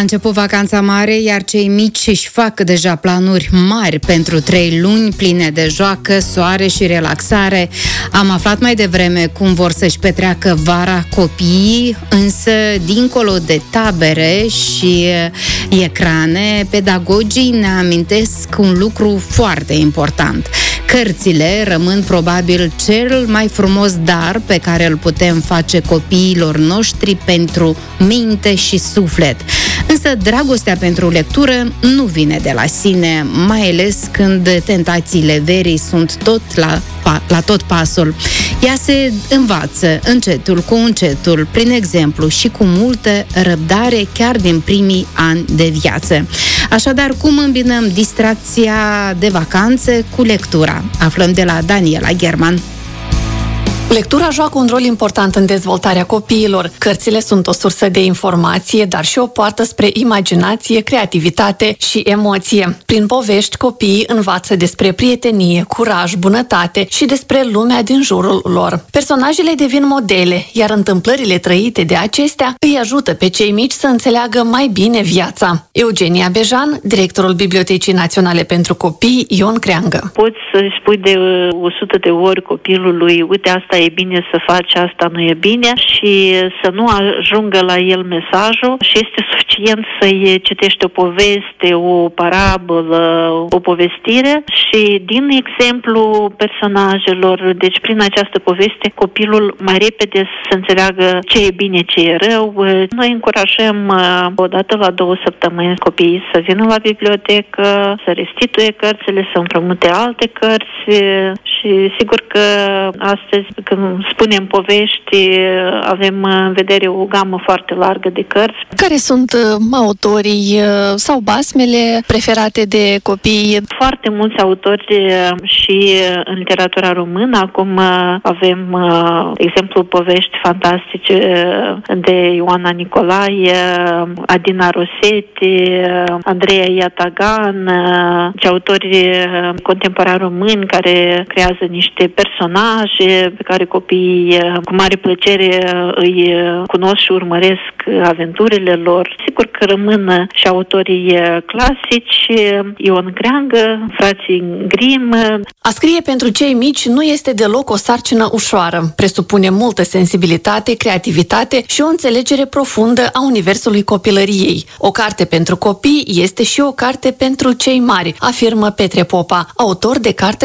început vacanța mare, iar cei mici își fac deja planuri mari pentru 3 luni pline de joacă, soare și relaxare. Am aflat mai devreme cum vor să-și petreacă vara copiii, însă dincolo de tabere și ecrane, pedagogii ne amintesc un lucru foarte important. Cărțile rămân probabil cel mai frumos dar pe care îl putem face copiilor noștri pentru minte și suflet. Însă dragostea pentru lectură nu vine de la sine, mai ales când tentațiile verii sunt tot la tot pasul. Ea se învață încetul cu încetul, prin exemplu și cu multă răbdare chiar din primii ani de viață. Așadar, cum îmbinăm distracția de vacanțe cu lectura? Aflăm de la Daniela German. Lectura joacă un rol important în dezvoltarea copiilor. Cărțile sunt o sursă de informație, dar și o poartă spre imaginație, creativitate și emoție. Prin povești, copiii învață despre prietenie, curaj, bunătate și despre lumea din jurul lor. Personajele devin modele, iar întâmplările trăite de acestea îi ajută pe cei mici să înțeleagă mai bine viața. Eugenia Bejan, directorul Bibliotecii Naționale pentru Copii, Ion Creangă. Poți să-i spui de 100 de ori copilului, uite, asta e bine să faci, asta nu e bine, și să nu ajungă la el mesajul și este suficient să-i citești o poveste, o parabolă, o povestire și din exemplu personajelor, deci prin această poveste, copilul mai repede să înțeleagă ce e bine, ce e rău. Noi încurajăm o dată la 2 săptămâni copiii să vină la bibliotecă, să restituie cărțile, să împrumute alte cărți și sigur că astăzi, când spunem povești, avem în vedere o gamă foarte largă de cărți. Care sunt autorii sau basmele preferate de copii? Foarte mulți autori și în literatura română. Acum avem, de exemplu, povești fantastice de Ioana Nicolae, Adina Rosetti, Andreea Iatagan, autori contemporani români care creează niște personaje pe care copiii cu mare plăcere îi cunosc și urmăresc aventurile lor. Sigur că rămân și autorii clasici, Ion Creangă, frații Grimm. A scrie pentru cei mici nu este deloc o sarcină ușoară. Presupune multă sensibilitate, creativitate și o înțelegere profundă a universului copilăriei. O carte pentru copii este și o carte pentru cei mari, afirmă Petre Popa, autor de carte